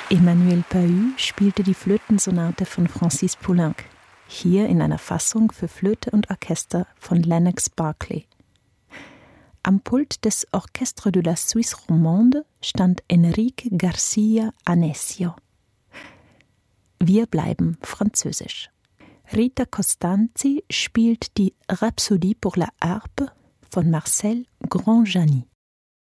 Emmanuel Pahud spielte die Flötensonate von Francis Poulenc, hier in einer Fassung für Flöte und Orchester von Lennox Berkeley. Am Pult des Orchestre de la Suisse Romande stand Enrique Garcia Anesio. Wir bleiben französisch. Rita Costanzi spielt die Rhapsodie pour la harpe von Marcel Grandjani.